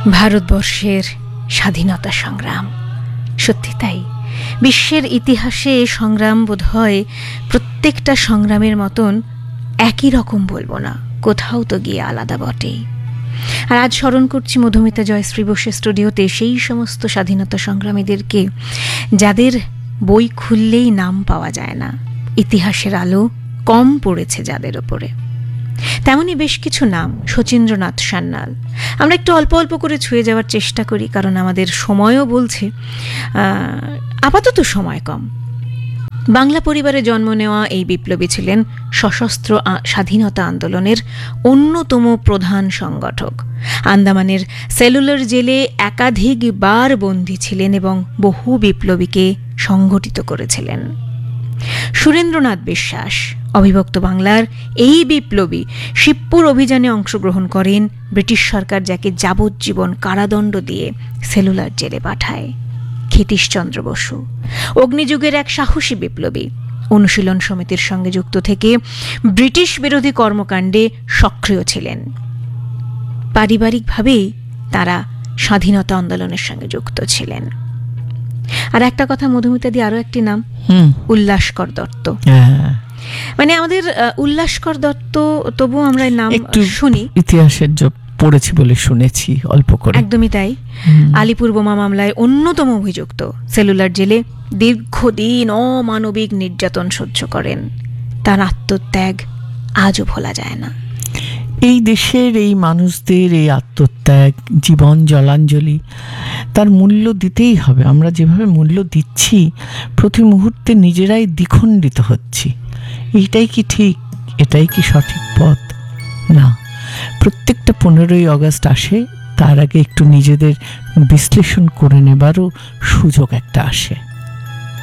ভারতবর্ষের স্বাধীনতা সংগ্রাম, সত্যি তাই। বিশ্বের ইতিহাসে এ সংগ্রাম বোধহয় প্রত্যেকটা সংগ্রামের মতন একই রকম বলবো না, কোথাও তো গিয়ে আলাদা বটেই। আর আজ স্মরণ করছি মধুমিতা জয়শ্রী বসে স্টুডিওতে সেই সমস্ত স্বাধীনতা সংগ্রামীদেরকে যাদের বই খুললেই নাম পাওয়া যায় না, ইতিহাসের আলো কম পড়েছে যাদের ওপরে। তেমনই বেশ কিছু নাম। শচীন্দ্রনাথ সান্যাল, আমরা একটু অল্প অল্প করে ছুঁয়ে যাওয়ার চেষ্টা করি, কারণ আমাদের সময়ও বলছে আপাতত সময় কম। বাংলা পরিবারে জন্ম নেওয়া এই বিপ্লবী ছিলেন সশস্ত্র স্বাধীনতা আন্দোলনের অন্যতম প্রধান সংগঠক। আন্দামানের সেলুলার জেলে একাধিকবার বন্দী ছিলেন এবং বহু বিপ্লবীকে সংগঠিত করেছিলেন। সুরেন্দ্রনাথ বিশ্বাস, অবিভক্ত বাংলার এই বিপ্লবী, শিবপুর অভিযানে অংশগ্রহণ করেন। ব্রিটিশ সরকার যাকে যাবজ্জীবন কারাদণ্ড দিয়ে সেলুলার জেলে পাঠায়। ক্ষিতীশচন্দ্র বসু, অগ্নিযুগের এক সাহসী বিপ্লবী, অনুশীলন সমিতির সঙ্গে যুক্ত থেকে ব্রিটিশ বিরোধী কর্মকাণ্ডে সক্রিয় ছিলেন। পারিবারিকভাবেই তারা স্বাধীনতা আন্দোলনের সঙ্গে যুক্ত ছিলেন। আর একটা কথা মধুমিতা দি, আরো একটি নাম, উল্লাসকর দত্ত। মানে আমাদের উল্লাসকর দত্ত, তবু আমরা নাম শুনি, ইতিহাসের পড়েছি বলে শুনেছি অল্প করে। একদমই তাই। আলিপুর বোমা মামলায় অন্যতম অভিযুক্ত, সেলুলার জেলে দীর্ঘদিন অমানবিক নির্যাতন সহ্য করেন। তার আত্মত্যাগ আজও ভোলা যায় না। এই দেশের এই মানুষদের এই আত্মত্যাগ, জীবন জলাঞ্জলি, তার মূল্য দিতেই হবে। আমরা যেভাবে মূল্য দিচ্ছি, প্রতি মুহূর্তে নিজেরাই দ্বিখণ্ডিত হচ্ছি। এইটাই কি ঠিক? এটাই কি সঠিক পথ? না। প্রত্যেকটা 15ই আগস্ট আসে, তার আগে একটু নিজেদের বিশ্লেষণ করে নেবারও সুযোগ একটা আসে।